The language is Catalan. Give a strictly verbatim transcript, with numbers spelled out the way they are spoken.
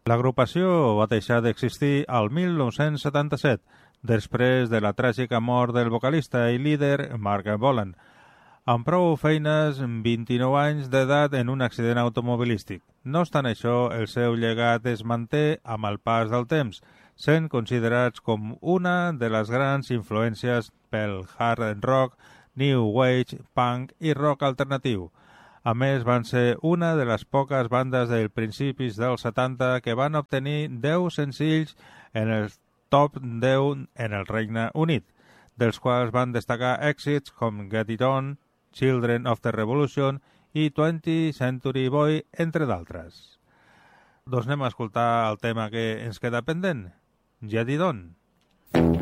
L'agrupació va deixar d'existir al mil nou-cents setanta-set, després de la tràgica mort del vocalista i líder Mark Bolan, amb prou feines, vint-i-nou anys d'edat en un accident automobilístic. No obstant això, el seu llegat es manté amb el pas del temps, sent considerats com una de les grans influències pel hard rock, new wave, punk i rock alternatiu. A més, van ser una de les poques bandes dels principis dels setanta que van obtenir deu senzills en el top deu en el Regne Unit, dels quals van destacar èxits com Get It On, Children of the Revolution i twentieth Century Boy, entre d'altres. Doncs anem a escoltar el tema que ens queda pendent, Get It On.